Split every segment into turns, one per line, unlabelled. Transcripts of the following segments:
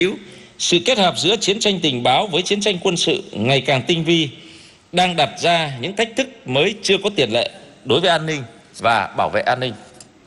Sự kết hợp giữa chiến tranh tình báo với chiến tranh quân sự ngày càng tinh vi đang đặt ra những thách thức mới chưa có tiền lệ đối với an ninh và bảo vệ an ninh.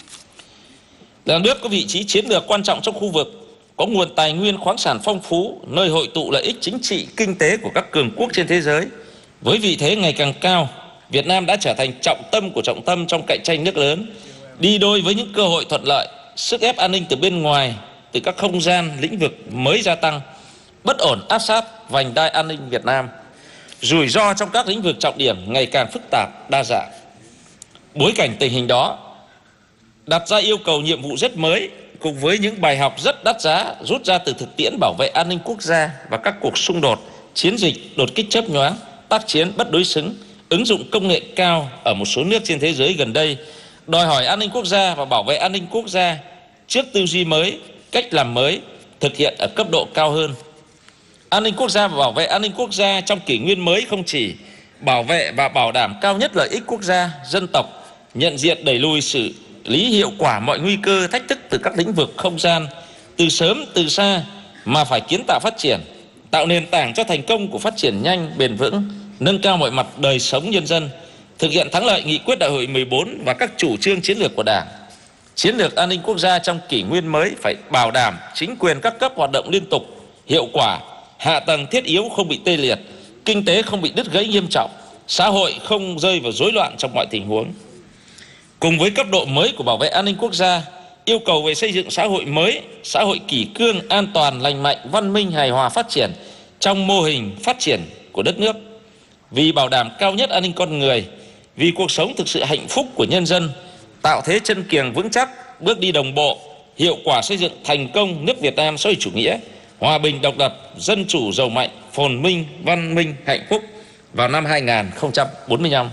Là nước có vị trí chiến lược quan trọng trong khu vực, có nguồn tài nguyên khoáng sản phong phú, nơi hội tụ lợi ích chính trị, kinh tế của các cường quốc trên thế giới. Với vị thế ngày càng cao, Việt Nam đã trở thành trọng tâm của trọng tâm trong cạnh tranh nước lớn, đi đôi với những cơ hội thuận lợi, sức ép an ninh từ bên ngoài, từ các không gian, lĩnh vực mới gia tăng, bất ổn áp sát vành đai an ninh Việt Nam, rủi ro trong các lĩnh vực trọng điểm ngày càng phức tạp, đa dạng. Bối cảnh tình hình đó đặt ra yêu cầu nhiệm vụ rất mới, cùng với những bài học rất đắt giá rút ra từ thực tiễn bảo vệ an ninh quốc gia và các cuộc xung đột, chiến dịch, đột kích chớp nhoáng, tác chiến bất đối xứng, ứng dụng công nghệ cao ở một số nước trên thế giới gần đây, đòi hỏi an ninh quốc gia và bảo vệ an ninh quốc gia trước tư duy mới, cách làm mới, thực hiện ở cấp độ cao hơn. An ninh quốc gia và bảo vệ an ninh quốc gia trong kỷ nguyên mới không chỉ bảo vệ và bảo đảm cao nhất lợi ích quốc gia, dân tộc, nhận diện đẩy lùi xử lý hiệu quả mọi nguy cơ, thách thức từ các lĩnh vực không gian, từ sớm từ xa, mà phải kiến tạo phát triển, tạo nền tảng cho thành công của phát triển nhanh, bền vững, nâng cao mọi mặt đời sống nhân dân, thực hiện thắng lợi nghị quyết Đại hội 14 và các chủ trương chiến lược của Đảng. Chiến lược an ninh quốc gia trong kỷ nguyên mới phải bảo đảm chính quyền các cấp hoạt động liên tục, hiệu quả, hạ tầng thiết yếu không bị tê liệt, kinh tế không bị đứt gãy nghiêm trọng, xã hội không rơi vào rối loạn trong mọi tình huống. Cùng với cấp độ mới của bảo vệ an ninh quốc gia, yêu cầu về xây dựng xã hội mới, xã hội kỷ cương, an toàn, lành mạnh, văn minh, hài hòa phát triển trong mô hình phát triển của đất nước. Vì bảo đảm cao nhất an ninh con người, vì cuộc sống thực sự hạnh phúc của nhân dân, tạo thế chân kiềng vững chắc, bước đi đồng bộ, hiệu quả xây dựng thành công nước Việt Nam xã hội chủ nghĩa, hòa bình độc lập, dân chủ giàu mạnh, phồn minh, văn minh, hạnh phúc vào năm 2045.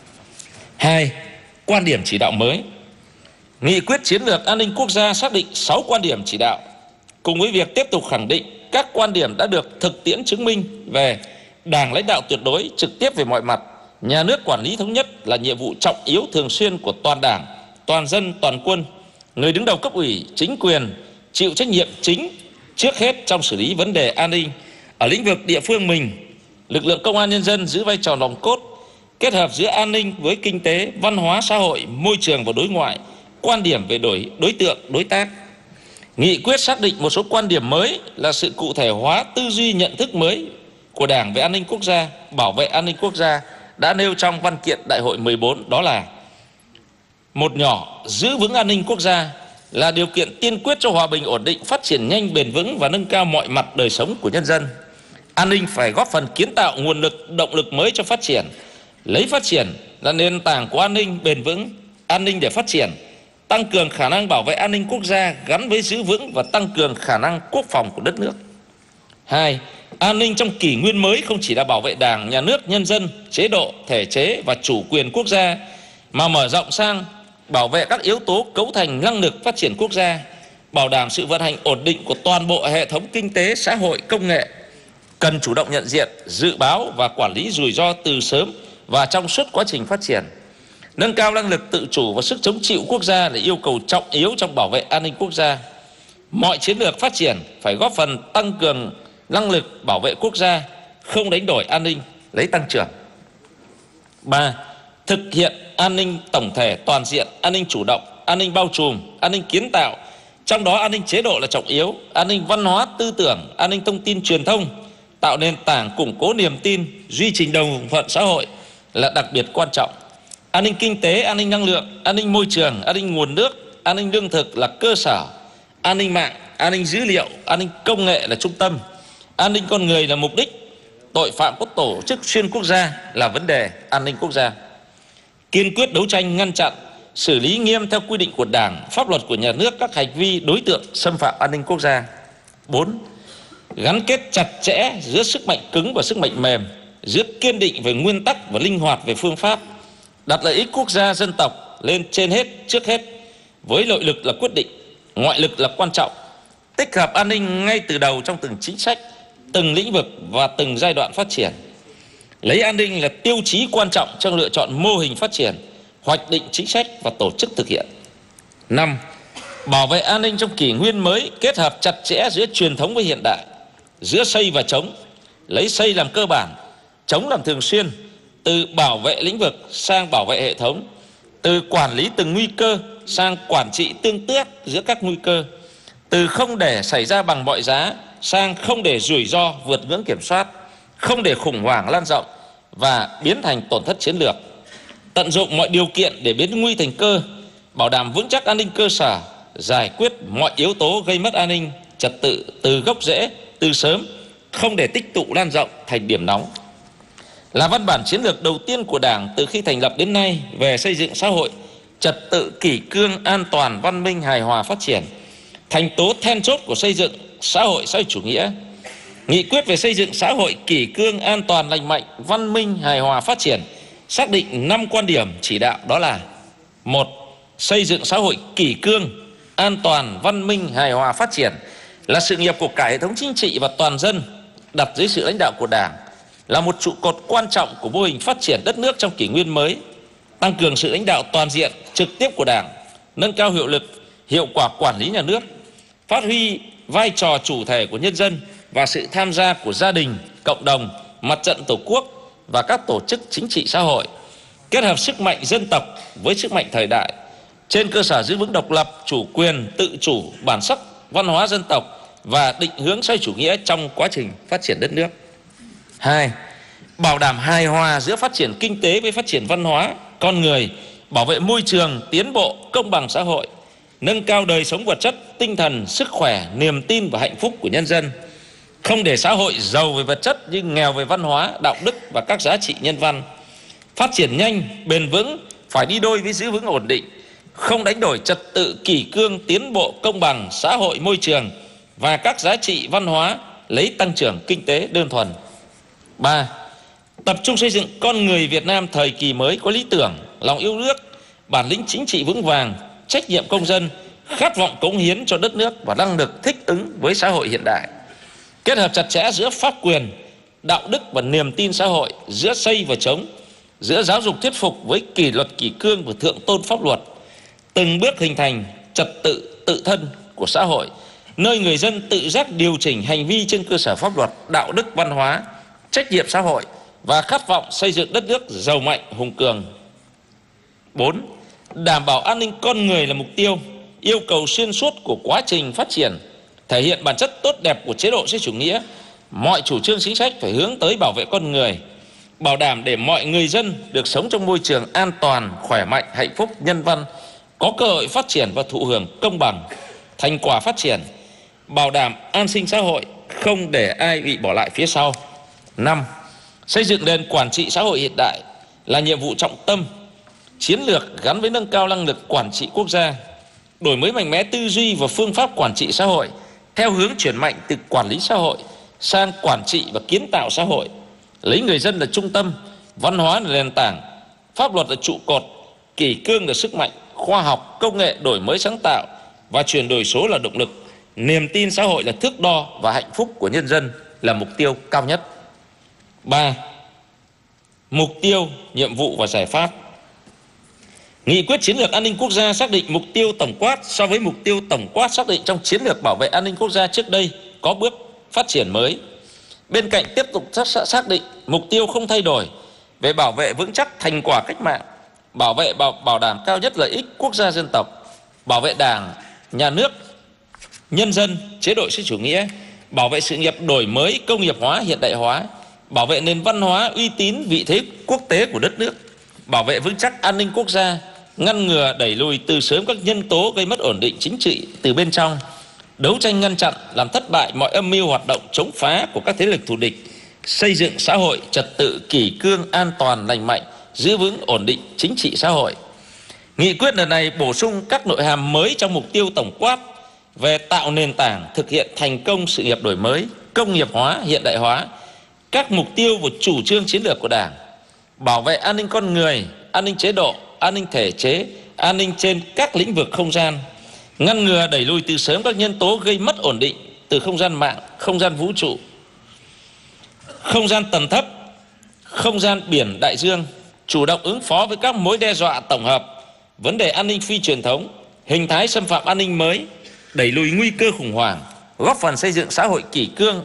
2. Quan điểm chỉ đạo mới. Nghị quyết chiến lược an ninh quốc gia xác định 6 quan điểm chỉ đạo, cùng với việc tiếp tục khẳng định các quan điểm đã được thực tiễn chứng minh về Đảng lãnh đạo tuyệt đối, trực tiếp về mọi mặt, nhà nước quản lý thống nhất là nhiệm vụ trọng yếu thường xuyên của toàn Đảng, toàn dân, toàn quân. Người đứng đầu cấp ủy, chính quyền chịu trách nhiệm chính trước hết trong xử lý vấn đề an ninh ở lĩnh vực địa phương mình. Lực lượng công an nhân dân giữ vai trò nòng cốt, kết hợp giữa an ninh với kinh tế, văn hóa, xã hội, môi trường và đối ngoại, quan điểm về đối tượng, đối tác. Nghị quyết xác định một số quan điểm mới là sự cụ thể hóa tư duy nhận thức mới của Đảng về an ninh quốc gia, bảo vệ an ninh quốc gia đã nêu trong văn kiện Đại hội 14, đó là: một nhỏ, giữ vững an ninh quốc gia là điều kiện tiên quyết cho hòa bình ổn định, phát triển nhanh, bền vững và nâng cao mọi mặt đời sống của nhân dân. An ninh phải góp phần kiến tạo nguồn lực, động lực mới cho phát triển, lấy phát triển là nền tảng của an ninh bền vững. An ninh để phát triển, tăng cường khả năng bảo vệ an ninh quốc gia gắn với giữ vững và tăng cường khả năng quốc phòng của đất nước. 2. An ninh trong kỷ nguyên mới không chỉ là bảo vệ Đảng, nhà nước, nhân dân, chế độ, thể chế và chủ quyền quốc gia, mà mở rộng sang bảo vệ các yếu tố cấu thành năng lực phát triển quốc gia, bảo đảm sự vận hành ổn định của toàn bộ hệ thống kinh tế, xã hội, công nghệ. Cần chủ động nhận diện, dự báo và quản lý rủi ro từ sớm và trong suốt quá trình phát triển. Nâng cao năng lực tự chủ và sức chống chịu quốc gia là yêu cầu trọng yếu trong bảo vệ an ninh quốc gia. Mọi chiến lược phát triển phải góp phần tăng cường năng lực bảo vệ quốc gia, không đánh đổi an ninh, lấy tăng trưởng. 3. Thực hiện an ninh tổng thể toàn diện, an ninh chủ động, an ninh bao trùm, an ninh kiến tạo, trong đó an ninh chế độ là trọng yếu, an ninh văn hóa tư tưởng, an ninh thông tin truyền thông, tạo nền tảng củng cố niềm tin, duy trì đồng thuận xã hội là đặc biệt quan trọng. An ninh kinh tế, an ninh năng lượng, an ninh môi trường, an ninh nguồn nước, an ninh lương thực là cơ sở, an ninh mạng, an ninh dữ liệu, an ninh công nghệ là trung tâm, an ninh con người là mục đích, tội phạm có tổ chức xuyên quốc gia là vấn đề an ninh quốc gia. Kiên quyết đấu tranh ngăn chặn, xử lý nghiêm theo quy định của Đảng, pháp luật của nhà nước các hành vi đối tượng xâm phạm an ninh quốc gia. 4. Gắn kết chặt chẽ giữa sức mạnh cứng và sức mạnh mềm, giữa kiên định về nguyên tắc và linh hoạt về phương pháp, đặt lợi ích quốc gia dân tộc lên trên hết, trước hết, với nội lực là quyết định, ngoại lực là quan trọng, tích hợp an ninh ngay từ đầu trong từng chính sách, từng lĩnh vực và từng giai đoạn phát triển. Lấy an ninh là tiêu chí quan trọng trong lựa chọn mô hình phát triển, hoạch định chính sách và tổ chức thực hiện. 5. Bảo vệ an ninh trong kỷ nguyên mới kết hợp chặt chẽ giữa truyền thống với hiện đại, giữa xây và chống, lấy xây làm cơ bản, chống làm thường xuyên, từ bảo vệ lĩnh vực sang bảo vệ hệ thống, từ quản lý từng nguy cơ sang quản trị tương tác giữa các nguy cơ, từ không để xảy ra bằng mọi giá sang không để rủi ro vượt ngưỡng kiểm soát, không để khủng hoảng lan rộng và biến thành tổn thất chiến lược. Tận dụng mọi điều kiện để biến nguy thành cơ, bảo đảm vững chắc an ninh cơ sở, giải quyết mọi yếu tố gây mất an ninh trật tự từ gốc rễ, từ sớm, không để tích tụ lan rộng thành điểm nóng. Là văn bản chiến lược đầu tiên của Đảng từ khi thành lập đến nay về xây dựng xã hội trật tự, kỷ cương, an toàn, văn minh, hài hòa, phát triển, thành tố then chốt của xây dựng xã hội chủ nghĩa. Nghị quyết về xây dựng xã hội kỷ cương, an toàn, lành mạnh, văn minh, hài hòa, phát triển xác định 5 quan điểm chỉ đạo, đó là: 1. Xây dựng xã hội kỷ cương, an toàn, văn minh, hài hòa, phát triển là sự nghiệp của cả hệ thống chính trị và toàn dân, đặt dưới sự lãnh đạo của Đảng, là một trụ cột quan trọng của mô hình phát triển đất nước trong kỷ nguyên mới. Tăng cường sự lãnh đạo toàn diện, trực tiếp của Đảng, nâng cao hiệu lực, hiệu quả quản lý nhà nước, phát huy vai trò chủ thể của nhân dân và sự tham gia của gia đình, cộng đồng, mặt trận tổ quốc và các tổ chức chính trị xã hội, kết hợp sức mạnh dân tộc với sức mạnh thời đại, trên cơ sở giữ vững độc lập, chủ quyền, tự chủ, bản sắc văn hóa dân tộc và định hướng xã hội chủ nghĩa trong quá trình phát triển đất nước. 2. Bảo đảm hài hòa giữa phát triển kinh tế với phát triển văn hóa, con người, bảo vệ môi trường, tiến bộ, công bằng xã hội, nâng cao đời sống vật chất, tinh thần, sức khỏe, niềm tin và hạnh phúc của nhân dân. Không để xã hội giàu về vật chất nhưng nghèo về văn hóa, đạo đức và các giá trị nhân văn. Phát triển nhanh, bền vững phải đi đôi với giữ vững ổn định, không đánh đổi trật tự, kỷ cương, tiến bộ, công bằng, xã hội, môi trường và các giá trị văn hóa lấy tăng trưởng kinh tế đơn thuần. 3. Tập trung xây dựng con người Việt Nam thời kỳ mới có lý tưởng, lòng yêu nước, bản lĩnh chính trị vững vàng, trách nhiệm công dân, khát vọng cống hiến cho đất nước và năng lực thích ứng với xã hội hiện đại. Kết hợp chặt chẽ giữa pháp quyền, đạo đức và niềm tin xã hội, giữa xây và chống, giữa giáo dục thuyết phục với kỷ luật kỷ cương và thượng tôn pháp luật, từng bước hình thành trật tự tự thân của xã hội, nơi người dân tự giác điều chỉnh hành vi trên cơ sở pháp luật, đạo đức, văn hóa, trách nhiệm xã hội và khát vọng xây dựng đất nước giàu mạnh, hùng cường. 4. Đảm bảo an ninh con người là mục tiêu, yêu cầu xuyên suốt của quá trình phát triển, thể hiện bản chất tốt đẹp của chế độ xã hội chủ nghĩa. Mọi chủ trương chính sách phải hướng tới bảo vệ con người, bảo đảm để mọi người dân được sống trong môi trường an toàn, khỏe mạnh, hạnh phúc, nhân văn, có cơ hội phát triển và thụ hưởng công bằng thành quả phát triển, bảo đảm an sinh xã hội, không để ai bị bỏ lại phía sau. 5. Xây dựng nền quản trị xã hội hiện đại là nhiệm vụ trọng tâm, chiến lược gắn với nâng cao năng lực quản trị quốc gia, đổi mới mạnh mẽ tư duy và phương pháp quản trị xã hội theo hướng chuyển mạnh từ quản lý xã hội sang quản trị và kiến tạo xã hội, lấy người dân là trung tâm, văn hóa là nền tảng, pháp luật là trụ cột, kỷ cương là sức mạnh, khoa học, công nghệ, đổi mới sáng tạo và chuyển đổi số là động lực, niềm tin xã hội là thước đo và hạnh phúc của nhân dân là mục tiêu cao nhất. 3. Mục tiêu, nhiệm vụ và giải pháp. Nghị quyết chiến lược an ninh quốc gia xác định mục tiêu tổng quát so với mục tiêu tổng quát xác định trong chiến lược bảo vệ an ninh quốc gia trước đây có bước phát triển mới. Bên cạnh tiếp tục xác định mục tiêu không thay đổi về bảo vệ vững chắc thành quả cách mạng, bảo đảm cao nhất lợi ích quốc gia dân tộc, bảo vệ Đảng, nhà nước, nhân dân, chế độ xã hội chủ nghĩa, bảo vệ sự nghiệp đổi mới, công nghiệp hóa, hiện đại hóa, bảo vệ nền văn hóa uy tín, vị thế quốc tế của đất nước, bảo vệ vững chắc an ninh quốc gia, ngăn ngừa đẩy lùi từ sớm các nhân tố gây mất ổn định chính trị từ bên trong, đấu tranh ngăn chặn làm thất bại mọi âm mưu hoạt động chống phá của các thế lực thù địch, xây dựng xã hội trật tự kỷ cương, an toàn, lành mạnh, giữ vững ổn định chính trị xã hội. Nghị quyết lần này bổ sung các nội hàm mới trong mục tiêu tổng quát về tạo nền tảng thực hiện thành công sự nghiệp đổi mới, công nghiệp hóa, hiện đại hóa, các mục tiêu và chủ trương chiến lược của Đảng, bảo vệ an ninh con người, an ninh chế độ, an ninh thể chế, an ninh trên các lĩnh vực không gian, ngăn ngừa đẩy lùi từ sớm các nhân tố gây mất ổn định từ không gian mạng, không gian vũ trụ, không gian tầng thấp, không gian biển đại dương, chủ động ứng phó với các mối đe dọa tổng hợp, vấn đề an ninh phi truyền thống, hình thái xâm phạm an ninh mới, đẩy lùi nguy cơ khủng hoảng, góp phần xây dựng xã hội kỷ cương,